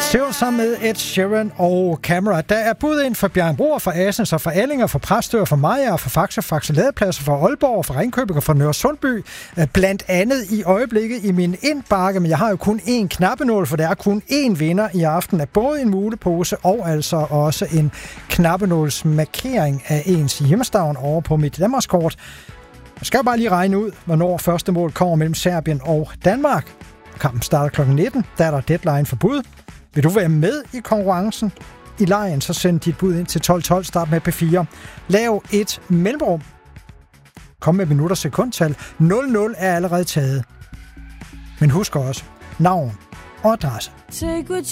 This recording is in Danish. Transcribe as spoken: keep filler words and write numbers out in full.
Still sammen med Ed Sheeran og Camera. Der er bud ind for Bjørn Broer, for Assens og for Allinger, for Præstø og for Maja og for Faxe, Faxe Ladepladser, for Aalborg og for Ringkøbing og for Nørre Sundby. Blandt andet i øjeblikket i min indbakke, men jeg har jo kun én knappenål, for der er kun én vinder i aften af både en mulepose og altså også en knappenålsmarkering af ens hjemstavn over på mit Danmarkskort. Jeg skal bare lige regne ud, hvornår første mål kommer mellem Serbien og Danmark. Kampen starter klokken nitten, der er der deadline for bud. Vil du være med i konkurrencen? I lejen, så send dit bud ind til tolv tolv, start med P fire. Lav et mellemrum. Kom med minutter sekundtal. nul nul er allerede taget. Men husk også navn og adresse.